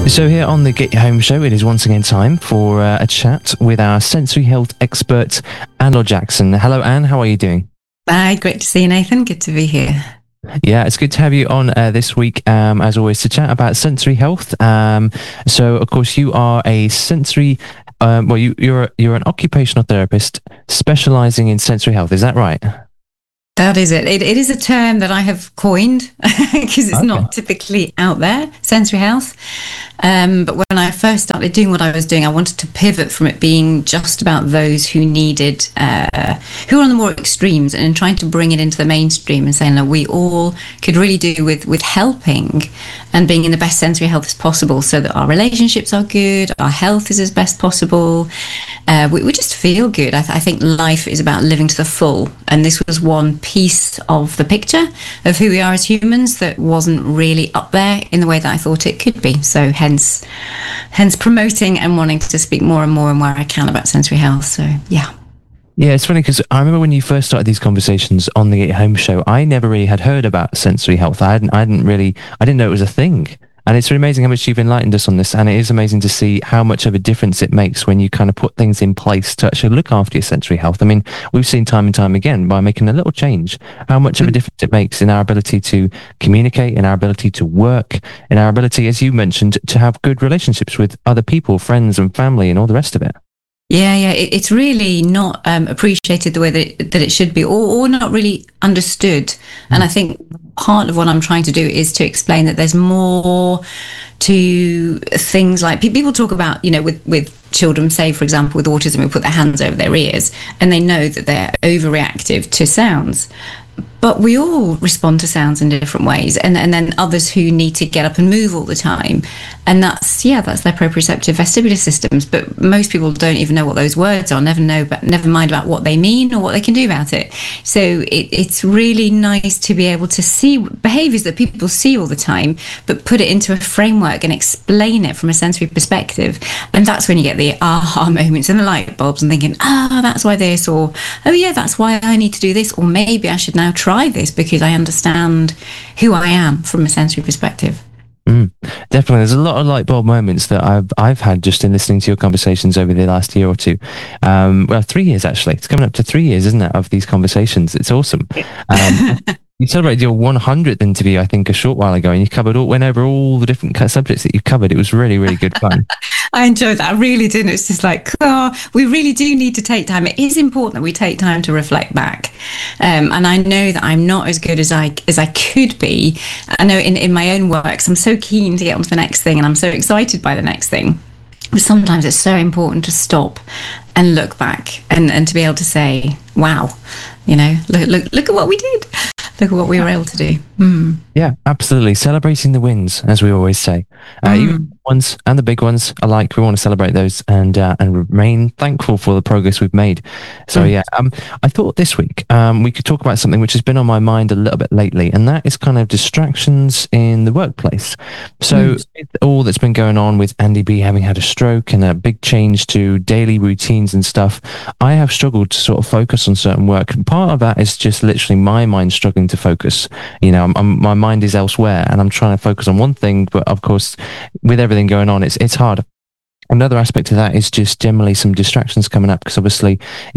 So here on the Get Your Home show, it is once again time for a chat with our sensory health expert, Anne Jackson. Hello, Anne. How are you doing? Hi, great to see you, Nathan. Good to be here. Yeah, it's good to have you on this week, as always, to chat about sensory health. So, of course, you are a sensory, you're an occupational therapist specializing in sensory health. Is that right? That is it. It is a term that I have coined because it's not typically out there, sensory health. But when I first started doing what I was doing, I wanted to pivot from it being just about those who needed, who are on the more extremes, and trying to bring it into the mainstream and saying that we all could really do with helping and being in the best sensory health as possible, so that our relationships are good, our health is as best possible. We just feel good. I think life is about living to the full, and this was one piece of the picture of who we are as humans that wasn't really up there in the way that I thought it could be. So hence promoting and wanting to speak more and more and where I can about sensory health. So yeah. Yeah, it's funny because I remember when you first started these conversations on the Get Your Home show, I never really had heard about sensory health. I didn't know it was a thing. And it's really amazing how much you've enlightened us on this. And it is amazing to see how much of a difference it makes when you kind of put things in place to actually look after your sensory health. I mean, we've seen time and time again, by making a little change, how much of a difference it makes in our ability to communicate, in our ability to work, in our ability, as you mentioned, to have good relationships with other people, friends and family and all the rest of it. Yeah. It's really not appreciated the way that it should be, or not really understood. And I think part of what I'm trying to do is to explain that there's more to things like people talk about, with children, say, for example, with autism, who put their hands over their ears and they know that they're overreactive to sounds. But we all respond to sounds in different ways, and then others who need to get up and move all the time, and that's their proprioceptive vestibular systems. But most people don't even know what those words are, never mind about what they mean or what they can do about it. So it's really nice to be able to see behaviours that people see all the time, but put it into a framework and explain it from a sensory perspective. And that's when you get the aha moments and the light bulbs and thinking, that's why this, or oh yeah, that's why I need to do this, or maybe I should now try this because I understand who I am from a sensory perspective. Definitely. There's a lot of light bulb moments that I've had just in listening to your conversations over the last year or two. 3 years actually. It's coming up to 3 years, isn't it, of these conversations? It's awesome. You celebrated your 100th interview, I think, a short while ago, and you went over all the different subjects that you've covered. It was really, really good fun. I enjoyed that. I really did. It's just like, we really do need to take time. It is important that we take time to reflect back. And I know that I'm not as good as I could be. I know in my own works, I'm so keen to get on to the next thing, and I'm so excited by the next thing. But sometimes it's so important to stop and look back and to be able to say, wow, look at what we did. Look at what we were able to do. Yeah, absolutely. Celebrating the wins, as we always say. Even the ones and the big ones alike, we want to celebrate those and remain thankful for the progress we've made. So I thought this week we could talk about something which has been on my mind a little bit lately, and that is kind of distractions in the workplace. So all that's been going on with Andy B having had a stroke and a big change to daily routines and stuff, I have struggled to sort of focus on certain work. And part of that is just literally my mind struggling to focus. My mind is elsewhere and I'm trying to focus on one thing, but of course with everything going on, it's hard. Another aspect of that is just generally some distractions coming up, because obviously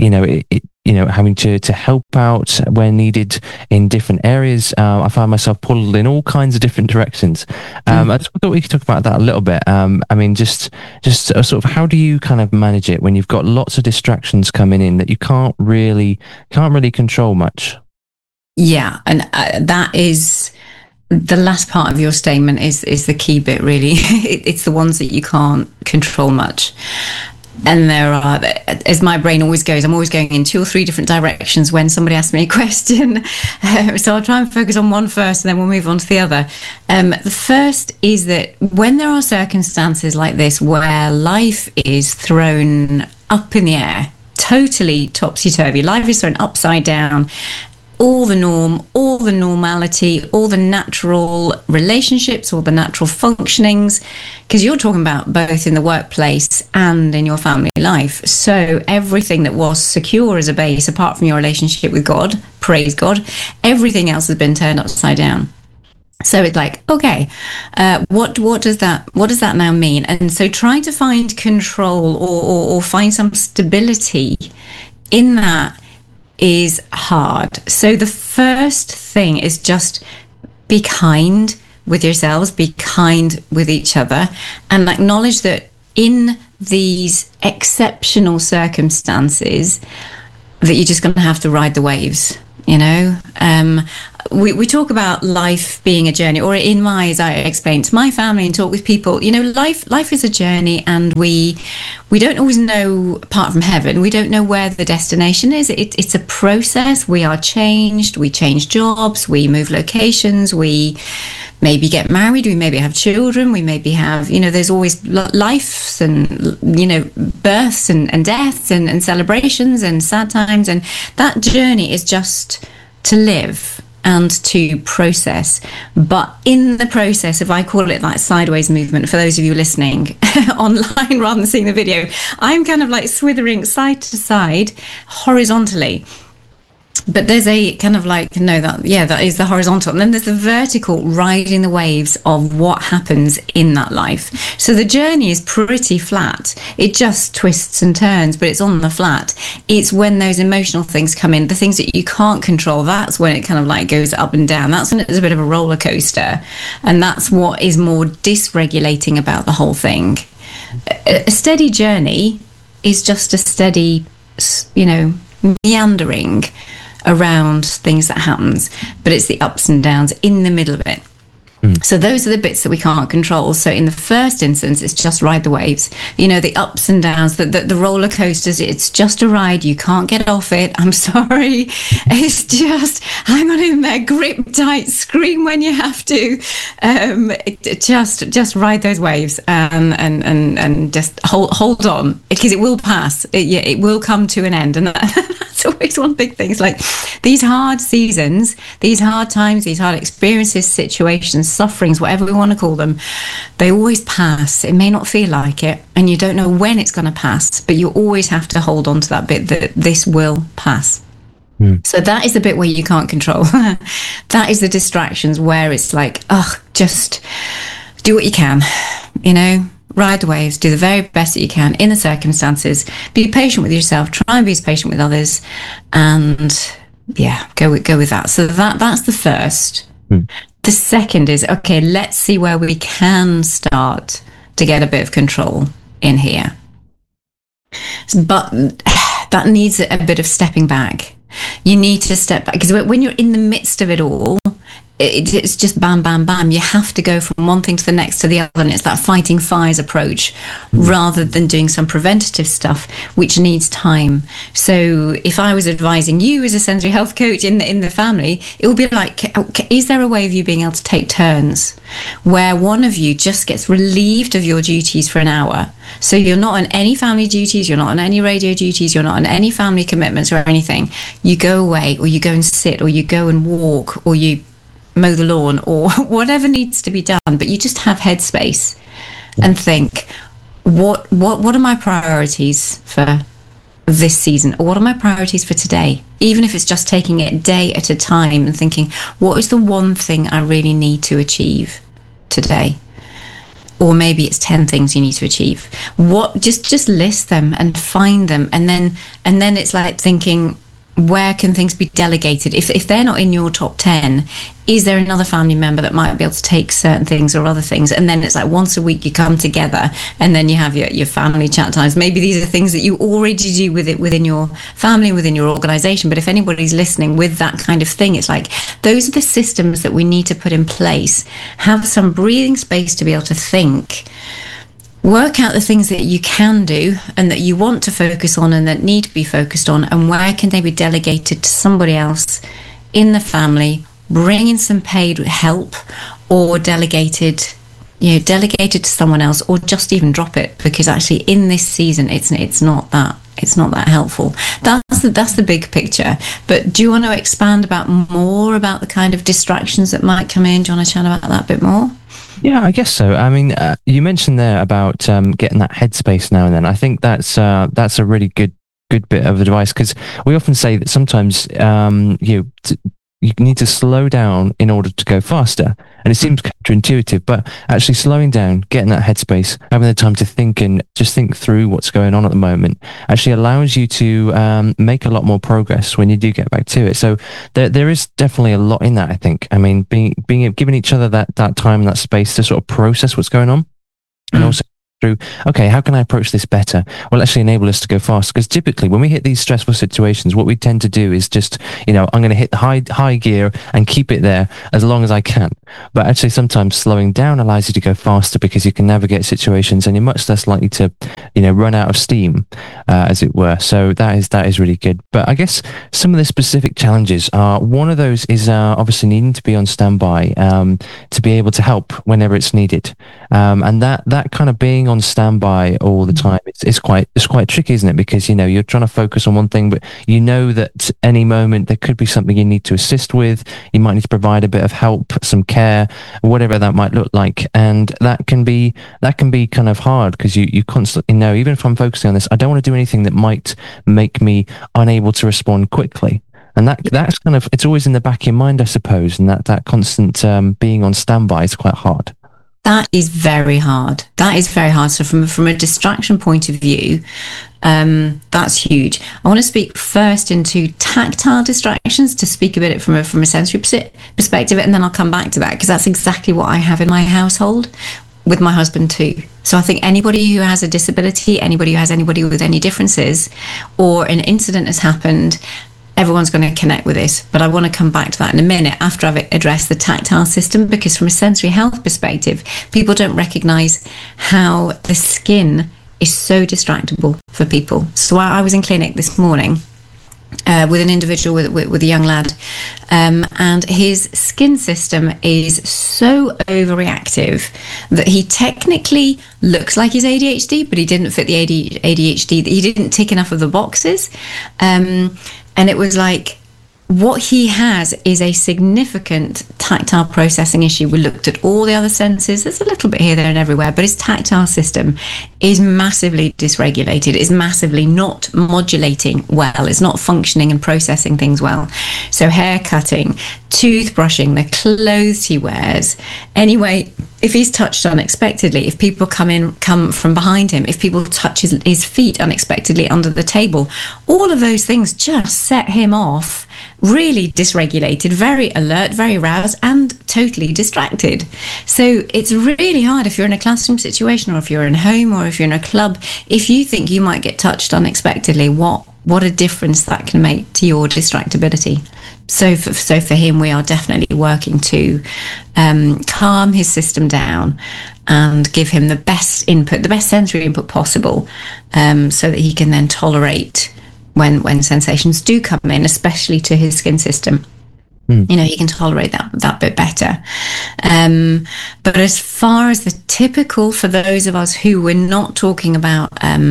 having to help out where needed in different areas, I find myself pulled in all kinds of different directions. I thought we could talk about that a little bit. Just sort of, how do you kind of manage it when you've got lots of distractions coming in that you can't really control much? Yeah, and that is the last part of your statement is the key bit, really. It's the ones that you can't control much. And there are, as my brain always goes, I'm always going in 2 or 3 different directions when somebody asks me a question. So I'll try and focus on one first and then we'll move on to the other. The first is that when there are circumstances like this where life is thrown up in the air, totally topsy-turvy, life is thrown upside down, all the norm, all the normality, all the natural relationships, all the natural functionings, because you're talking about both in the workplace and in your family life. So everything that was secure as a base, apart from your relationship with God, praise God, everything else has been turned upside down. So it's like, okay, what does that now mean? And so trying to find control or find some stability in that is hard. So the first thing is just be kind with yourselves, be kind with each other, and acknowledge that in these exceptional circumstances that you're just going to have to ride the waves, you know. We talk about life being a journey, or in my, as I explain to my family and talk with people, you know, life is a journey, and we don't always know, apart from heaven, we don't know where the destination is. It's a process. We are changed. We change jobs. We move locations. We maybe get married. We maybe have children. We maybe have, you know, there's always lives and, you know, births and deaths and celebrations and sad times. And that journey is just to live and to process. But in the process, if I call it like sideways movement, for those of you listening online rather than seeing the video, I'm kind of like swithering side to side horizontally. But there's a kind of like, no, that is the horizontal. And then there's the vertical, riding the waves of what happens in that life. So the journey is pretty flat. It just twists and turns, but it's on the flat. It's when those emotional things come in, the things that you can't control, that's when it kind of like goes up and down. That's when it's a bit of a roller coaster. And that's what is more dysregulating about the whole thing. A steady journey is just a steady, you know, meandering around things that happens, but it's the ups and downs in the middle of it. So those are the bits that we can't control. So in the first instance, it's just ride the waves. You know, the ups and downs, the roller coasters, it's just a ride. You can't get off it. I'm sorry. It's just hang on in there, grip tight, scream when you have to. Just ride those waves and just hold on, because it will pass. It will come to an end. And that's always one big thing. It's like these hard seasons, these hard times, these hard experiences, situations, sufferings, whatever we want to call them, they always pass. It may not feel like it, and you don't know when it's going to pass, but you always have to hold on to that bit that this will pass. So that is the bit where you can't control. That is the distractions where it's like, just do what you can, you know, ride the waves, do the very best that you can in the circumstances, be patient with yourself, try and be as patient with others, and go with that. So that's the first. The second is, okay, let's see where we can start to get a bit of control in here. But that needs a bit of stepping back. You need to step back, because when you're in the midst of it all, it's just bam, bam, bam. You have to go from one thing to the next to the other, and it's that fighting fires approach rather than doing some preventative stuff, which needs time. So if I was advising you as a sensory health coach in the family, it would be like, is there a way of you being able to take turns where one of you just gets relieved of your duties for an hour? So you're not on any family duties, you're not on any radio duties, you're not on any family commitments or anything. You go away, or you go and sit, or you go and walk, or you mow the lawn, or whatever needs to be done, but you just have headspace and think, what are my priorities for this season, or what are my priorities for today? Even if it's just taking it a day at a time and thinking, what is the one thing I really need to achieve today? Or maybe it's 10 things you need to achieve. Just list them and find them, and then it's like thinking, where can things be delegated? If they're not in your top 10, is there another family member that might be able to take certain things or other things? And then it's like once a week you come together, and then you have your family chat times. Maybe these are things that you already do within your family, within your organization. But if anybody's listening with that kind of thing, it's like those are the systems that we need to put in place. Have some breathing space to be able to think. Work out the things that you can do and that you want to focus on and that need to be focused on, and where can they be delegated to somebody else in the family. Bring in some paid help, or delegated to someone else, or just even drop it, because actually in this season it's not that helpful. That's the big picture. But do you want to expand more about the kind of distractions that might come in? Do you want to chat about that a bit more? Yeah, I guess so. I mean, you mentioned there about getting that headspace now and then. I think that's a really good bit of advice, because we often say that sometimes you need to slow down in order to go faster. And it seems counterintuitive, but actually slowing down, getting that headspace, having the time to think and just think through what's going on at the moment actually allows you to make a lot more progress when you do get back to it. So there is definitely a lot in that, I think. I mean, giving each other that time and that space to sort of process what's going on, and also through, okay, how can I approach this better? Will actually enable us to go fast. Because typically when we hit these stressful situations, what we tend to do is just, I'm going to hit the high gear and keep it there as long as I can. But actually sometimes slowing down allows you to go faster because you can navigate situations and you're much less likely to, run out of steam, as it were. So that is really good. But I guess some of the specific challenges are, one of those is obviously needing to be on standby to be able to help whenever it's needed. And that kind of being on standby all the time, it's quite tricky, isn't it? Because you're trying to focus on one thing, but that any moment there could be something you need to assist with. You might need to provide a bit of help, some care, whatever that might look like, and that can be kind of hard because you constantly know, even if I'm focusing on this, I don't want to do anything that might make me unable to respond quickly. And that's kind of, it's always in the back of your mind, I suppose, and that constant being on standby is quite hard. That is very hard. So from a distraction point of view, that's huge. I want to speak first into tactile distractions, to speak a bit from a sensory perspective, and then I'll come back to that, because that's exactly what I have in my household with my husband too. So I think anybody who has a disability, anybody with any differences, or an incident has happened, everyone's going to connect with this. But I want to come back to that in a minute after I've addressed the tactile system, because from a sensory health perspective, people don't recognise how the skin is so distractible for people. So I was in clinic this morning with an individual with a young lad, and his skin system is so overreactive that he technically looks like he's ADHD, but he didn't fit the ADHD. He didn't tick enough of the boxes. And it was like, what he has is a significant tactile processing issue. We looked at all the other senses. There's a little bit here, there, and everywhere, but his tactile system is massively dysregulated. It's massively not modulating well. It's not functioning and processing things well. So hair cutting, toothbrushing, the clothes he wears. Anyway, if he's touched unexpectedly, if people come from behind him, if people touch his feet unexpectedly under the table, all of those things just set him off, really dysregulated, very alert, very roused, and totally distracted. So it's really hard if you're in a classroom situation, or if you're in home, or if you're in a club, if you think you might get touched unexpectedly, what a difference that can make to your distractibility. So for him, we are definitely working to calm his system down and give him the best input, the best sensory input possible, so that he can then tolerate when sensations do come in, especially to his skin system. He can tolerate that bit better. But as far as the typical, for those of us who we're not talking about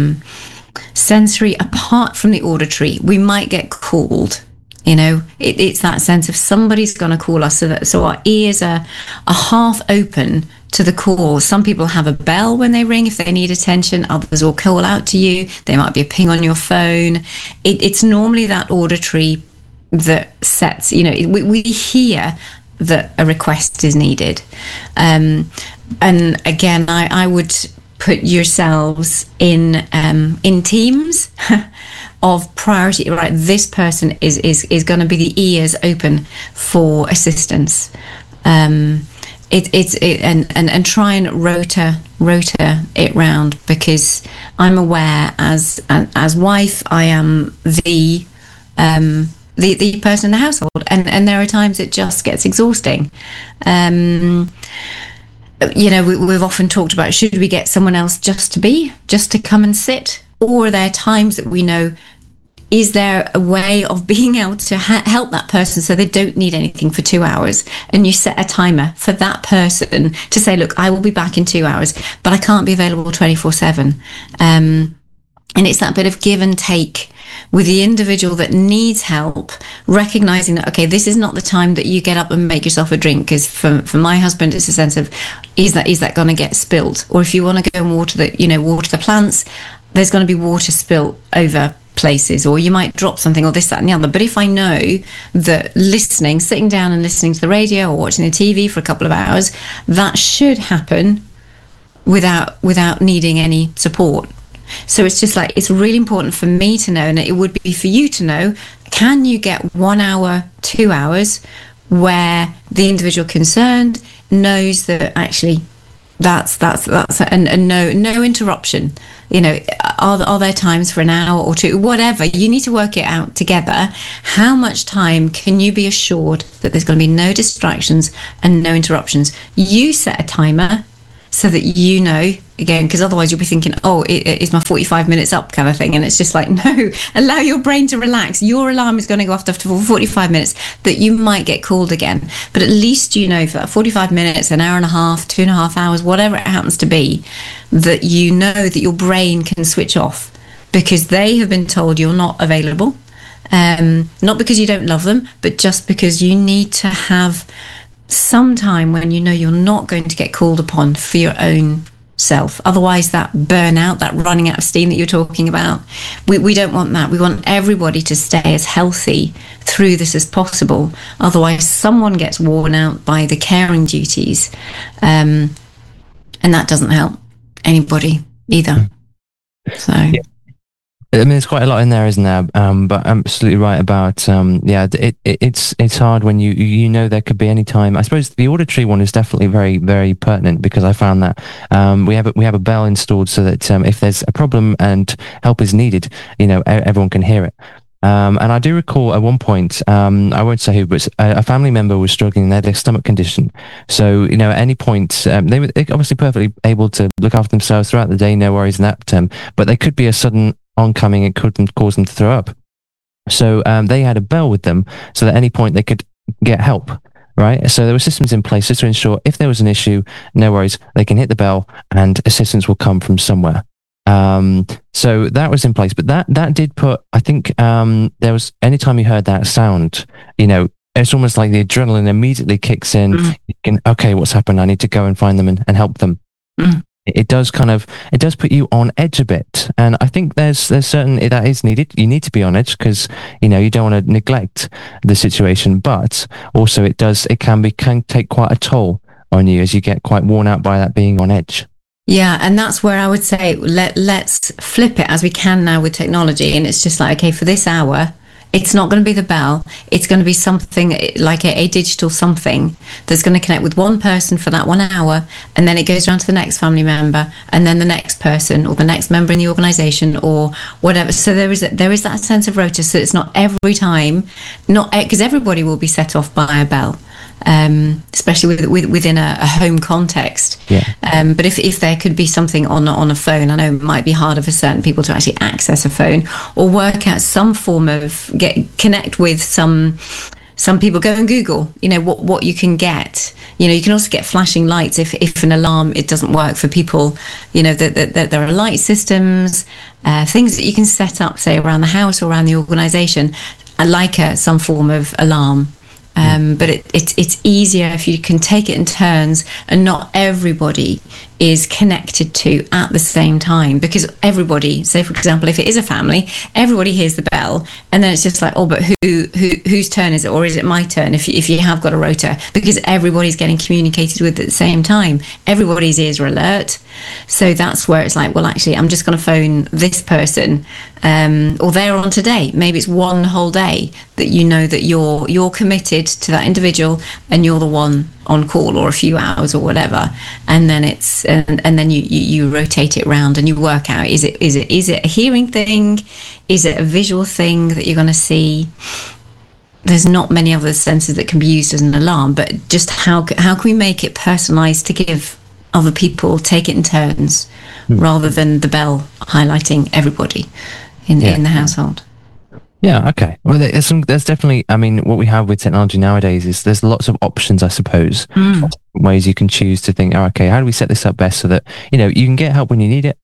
sensory apart from the auditory, we might get called. It's that sense of somebody's going to call us, so our ears are half open to the call. Some people have a bell when they ring if they need attention. Others will call out to you. There might be a ping on your phone. It's normally that auditory that sets, we hear that a request is needed. And again, I would put yourselves in teams of priority, right? This person is going to be the ears open for assistance. And try and rotor it round, because I'm aware as wife, I am the person in the household, and there are times it just gets exhausting. We've often talked about, should we get someone else just to come and sit, or are there times that we know, is there a way of being able to help that person so they don't need anything for 2 hours? And you set a timer for that person to say, look, I will be back in 2 hours, but I can't be available 24/7. And it's that bit of give and take with the individual that needs help, recognizing that, okay, this is not the time that you get up and make yourself a drink, because for my husband, it's a sense of, is that going to get spilled? Or if you want to go and water the plants, there's going to be water spilt over places, or you might drop something, or this, that, and the other. But if I know that sitting down and listening to the radio or watching the TV for a couple of hours, that should happen without needing any support. So it's just like, it's really important for me to know, and it would be for you to know, can you get 1 hour, 2 hours where the individual concerned knows that actually that's and no interruption. You know, are there times for an hour or two, whatever? You need to work it out together. How much time can you be assured that there's going to be no distractions and no interruptions? You set a timer so that you know, again, because otherwise you'll be thinking, oh, is my 45 minutes up kind of thing. And it's just like, no, allow your brain to relax. Your alarm is going to go off after 45 minutes, that you might get called again. But at least you know, for 45 minutes, an hour and a half, 2.5 hours, whatever it happens to be, that you know that your brain can switch off because they have been told you're not available. Not because you don't love them, but just because you need to have some time when you know you're not going to get called upon for your own self. Otherwise, that burnout, that running out of steam that you're talking about, we don't want that. We want everybody to stay as healthy through this as possible. Otherwise, someone gets worn out by the caring duties, and that doesn't help anybody either. So yeah. I mean, there's quite a lot in there, isn't there? But I'm absolutely right about it's hard when you know there could be any time. I suppose the auditory one is definitely very, very pertinent, because I found that we have a bell installed so that if there's a problem and help is needed, you know, everyone can hear it. And I do recall at one point, I won't say who, but a family member was struggling. They had a stomach condition. So, you know, at any point, they were obviously perfectly able to look after themselves throughout the day, no worries in that term. But they could be a sudden oncoming, it could cause them to throw up. So they had a bell with them so that at any point they could get help, right? So there were systems in place just to ensure if there was an issue, no worries, they can hit the bell and assistance will come from somewhere. So that was in place, but that did put, I think there was, anytime you heard that sound, you know, it's almost like the adrenaline immediately kicks in. You can, okay, what's happened? I need to go and find them and help them. It does put you on edge a bit. And I think there's certain, that is needed. You need to be on edge because, you know, you don't want to neglect the situation, but also it can take quite a toll on you as you get quite worn out by that being on edge. Yeah, and that's where I would say let's flip it as we can now with technology. And it's just like, okay, for this hour, it's not going to be the bell. It's going to be something like a digital something that's going to connect with one person for that 1 hour, and then it goes around to the next family member, and then the next person, or the next member in the organisation, or whatever. So there is that sense of rota. So it's not every time, not because everybody will be set off by a bell. Especially within a home context. Yeah. But if there could be something on a phone, I know it might be harder for certain people to actually access a phone or work out some form of connect with some people. Go and Google, you know, what you can get. You know, you can also get flashing lights if an alarm, it doesn't work for people. You know, that there are light systems, things that you can set up, say, around the house or around the organisation, like some form of alarm. But it's easier if you can take it in turns, and not everybody is connected to at the same time, because everybody, say for example, if it is a family, everybody hears the bell, and then it's just like, oh, but whose turn is it, or is it my turn? If you have got a rota, because everybody's getting communicated with at the same time, everybody's ears are alert. So that's where it's like, well, actually, I'm just going to phone this person, or they're on today. Maybe it's one whole day that you know that you're committed to that individual, and you're the one on call, or a few hours or whatever, and then and then you rotate it round and you work out, is it a hearing thing, is it a visual thing that you're going to see? There's not many other senses that can be used as an alarm, but just how can we make it personalized to give other people, take it in turns, rather than the bell highlighting everybody in the household. Yeah, okay. Well, there's definitely, I mean, what we have with technology nowadays is there's lots of options, I suppose, ways you can choose to think, oh, okay, how do we set this up best so that, you know, you can get help when you need it,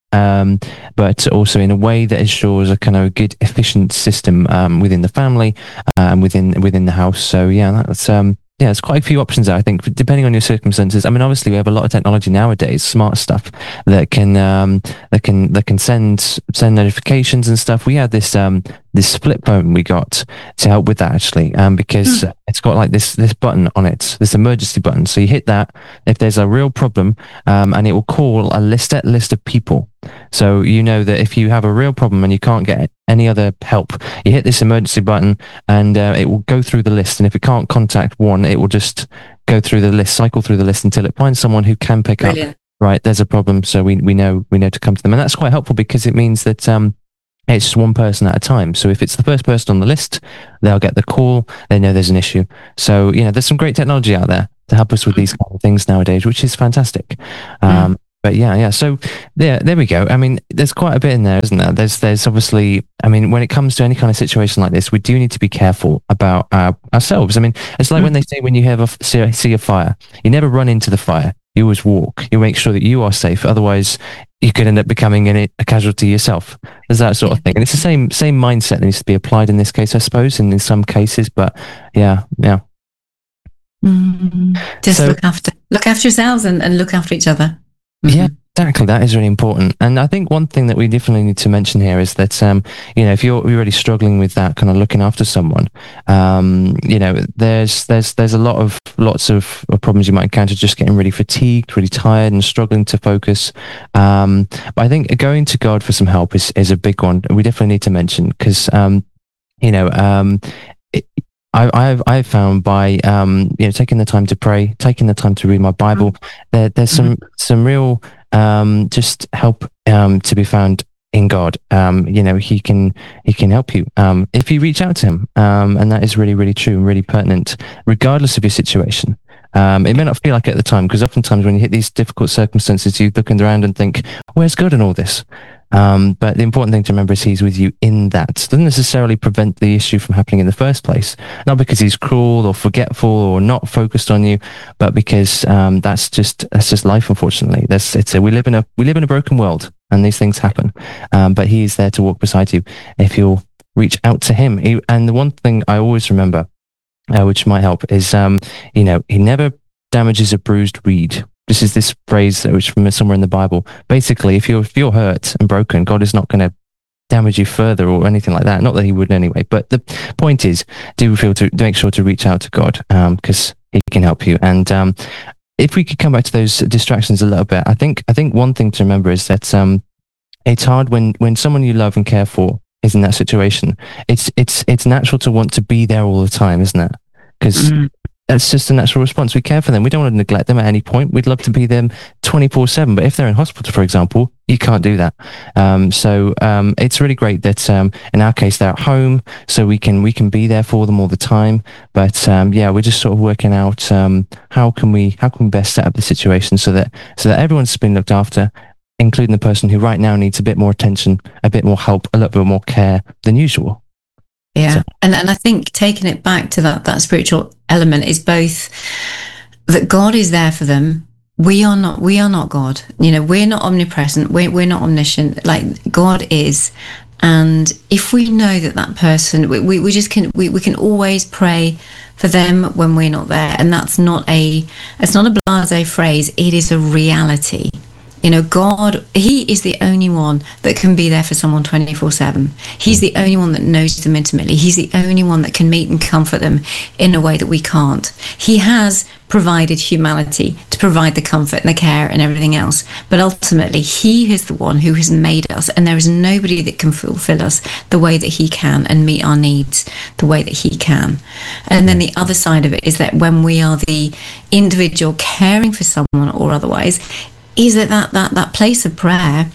but also in a way that ensures a kind of good, efficient system within the family and within the house. So yeah, that's there's quite a few options there, I think, depending on your circumstances. I mean, obviously we have a lot of technology nowadays, smart stuff that can send notifications and stuff. We had this flip phone we got to help with that, actually, because it's got like this button on it, this emergency button. So you hit that if there's a real problem, and it will call a list of people. So you know that if you have a real problem and you can't get any other help, you hit this emergency button and it will go through the list. And if it can't contact one, it will just go through the list, cycle through the list until it finds someone who can pick up. Right, there's a problem, so we know to come to them, and that's quite helpful because it means that it's just one person at a time. So if it's the first person on the list, they'll get the call. They know there's an issue. So there's some great technology out there to help us with these kind of things nowadays, which is fantastic. But yeah. So there we go. I mean, there's quite a bit in there, isn't there? There's obviously, I mean, when it comes to any kind of situation like this, we do need to be careful about ourselves. I mean, it's like when they say when you see a fire, you never run into the fire. You always walk. You make sure that you are safe. Otherwise, you could end up becoming a casualty yourself. There's that sort of thing. And it's the same mindset that needs to be applied in this case, I suppose, and in some cases. But yeah. Just look after yourselves and look after each other. Yeah, exactly. That is really important. And I think one thing that we definitely need to mention here is that, if you're really struggling with that kind of looking after someone, there's lots of problems you might encounter, just getting really fatigued, really tired and struggling to focus. But I think going to God for some help is a big one. We definitely need to mention because, I've found by taking the time to pray, taking the time to read my Bible, there's some real just help to be found in God. He can help you if you reach out to him, and that is really, really true and really pertinent, regardless of your situation. It may not feel like it at the time, because oftentimes when you hit these difficult circumstances, you look around and think, where's God in all this? But the important thing to remember is he's with you in that. It doesn't necessarily prevent the issue from happening in the first place, not because he's cruel or forgetful or not focused on you, but because that's just life. Unfortunately, we live in a broken world, and these things happen. But he's there to walk beside you if you'll reach out to him. And the one thing I always remember, which might help, is he never damages a bruised reed. This is this phrase which from somewhere in the Bible. Basically, if you're hurt and broken, God is not going to damage you further or anything like that. Not that he would anyway. But the point is, do make sure to reach out to God, because he can help you. And if we could come back to those distractions a little bit, I think one thing to remember is that it's hard when someone you love and care for is in that situation. It's natural to want to be there all the time, isn't it? Because that's just a natural response. We care for them. We don't want to neglect them at any point. We'd love to be them 24/7. But if they're in hospital, for example, you can't do that. So it's really great that in our case they're at home, so we can be there for them all the time. But we're just sort of working out how can we best set up the situation so that everyone's been looked after, including the person who right now needs a bit more attention, a bit more help, a little bit more care than usual. Yeah. So. And I think taking it back to that spiritual element is both that God is there for them. We are not God. We're not omnipresent. We're not omniscient. Like God is. And if we know that person, we can always pray for them when we're not there. And it's not a blasé phrase. It is a reality. God, he is the only one that can be there for someone 24/7. He's the only one that knows them intimately. He's the only one that can meet and comfort them in a way that we can't. He has provided humanity to provide the comfort and the care and everything else. But ultimately, he is the one who has made us, and there is nobody that can fulfill us the way that he can and meet our needs the way that he can. And then the other side of it is that when we are the individual caring for someone or otherwise, is that place of prayer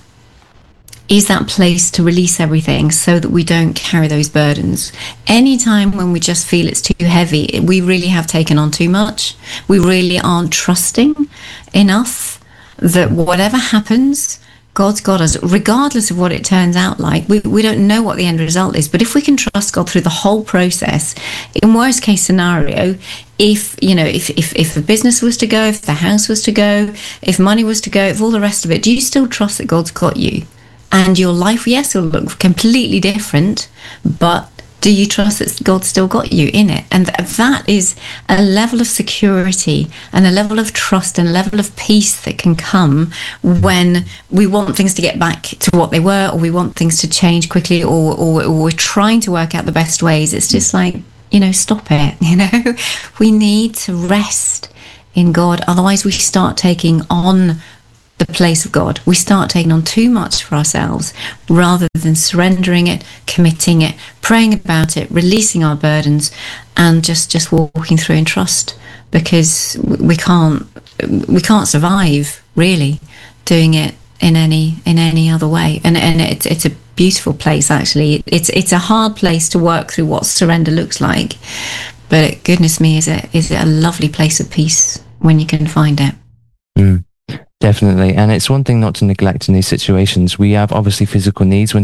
is that place to release everything so that we don't carry those burdens. Anytime when we just feel it's too heavy, we really have taken on too much. We really aren't trusting enough that whatever happens, God's got us, regardless of what it turns out like. We don't know what the end result is, but if we can trust God through the whole process, in worst case scenario, if a business was to go, if the house was to go, if money was to go, if all the rest of it, do you still trust that God's got you? And your life, yes, will look completely different, but do you trust that God's still got you in it? And that is a level of security and a level of trust and a level of peace that can come when we want things to get back to what they were, or we want things to change quickly, or we're trying to work out the best ways. It's just like, stop it. We need to rest in God. Otherwise we start taking on the place of God. We start taking on too much for ourselves rather than surrendering it, committing it, praying about it, releasing our burdens, and just walking through in trust, because we can't survive really doing it in any other way. And it's a beautiful place, actually. It's a hard place to work through what surrender looks like, but goodness me, is it a lovely place of peace when you can find it. Definitely. And it's one thing not to neglect in these situations. We have obviously physical needs when